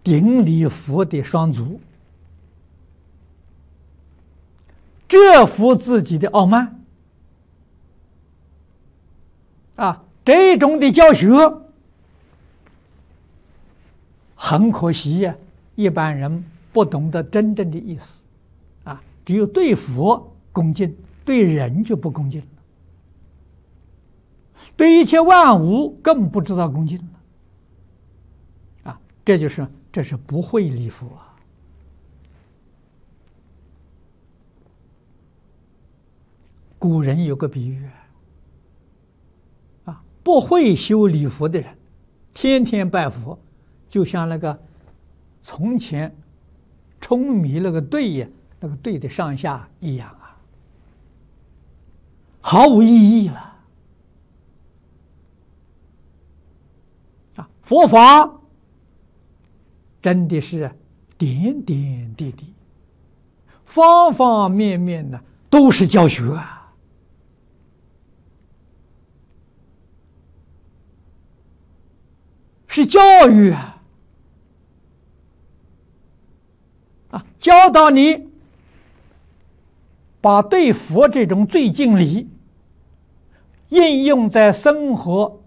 顶礼佛的双足，折服自己的傲慢。这种的教学很可惜呀，一般人不懂得真正的意思。只有对佛恭敬，对人就不恭敬了，对一切万物更不知道恭敬了。这是不会礼佛啊。古人有个比喻不会修礼佛的人，天天拜佛，就像那个从前舂米那个队呀，那个队的上下一样毫无意义了。佛法真的是点点滴滴，方方面面的都是教学是教育教导你把对佛这种最敬礼应用在生活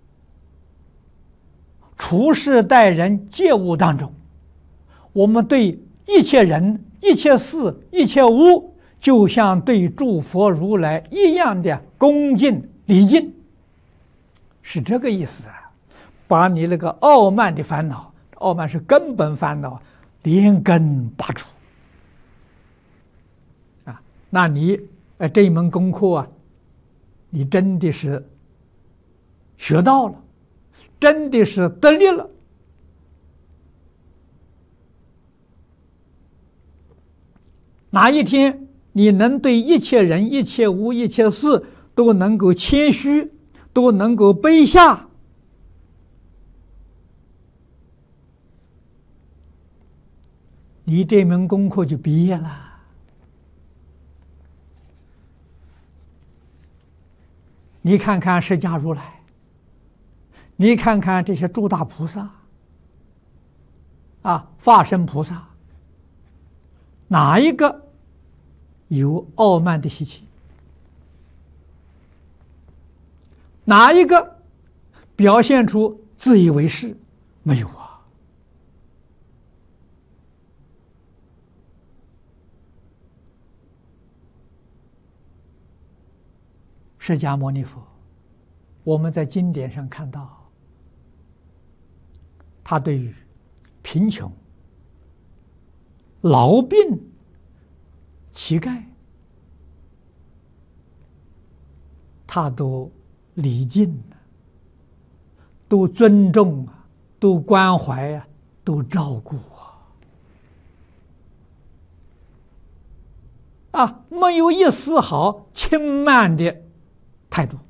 处事待人接物当中。我们对一切人、一切事、一切物，就像对诸佛如来一样的恭敬礼敬，是这个意思把你那个傲慢的烦恼，傲慢是根本烦恼，连根拔除那你这一门功课你真的是学到了，真的是得力了。哪一天你能对一切人、一切物、一切事都能够谦虚，都能够卑下，你这门功课就毕业了。你看看释迦如来，你看看这些诸大菩萨化身菩萨，哪一个有傲慢的习气？哪一个表现出自以为是？没有释迦牟尼佛，我们在经典上看到，他对于贫穷、痨病、乞丐，他都礼敬都尊重都关怀都照顾没有一丝毫轻慢的态度。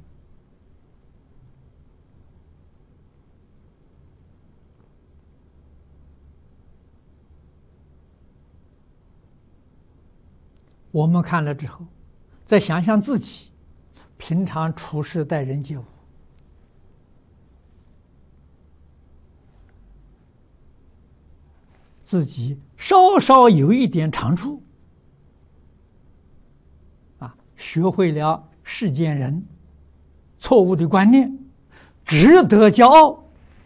我们看了之后，再想想自己平常处事待人接物，自己稍稍有一点长处学会了世间人错误的观念，值得骄傲。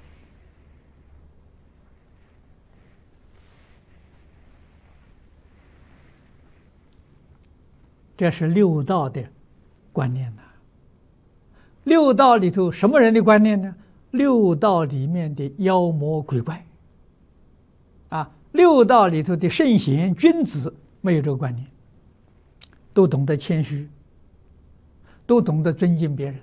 这是六道的观念六道里头什么人的观念呢？六道里面的妖魔鬼怪六道里头的圣贤君子没有这个观念，都懂得谦虚，都懂得尊敬别人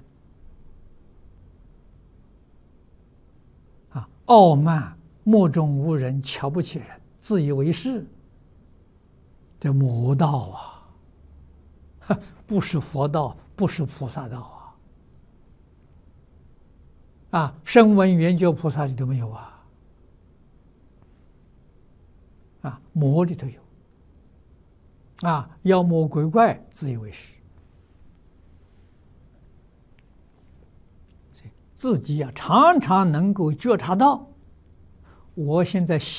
傲慢、目中无人、瞧不起人、自以为是，这魔道不是佛道，不是菩萨道声闻缘觉菩萨里都没有魔里头有妖魔鬼怪自以为是，自己常常能够觉察到，我现在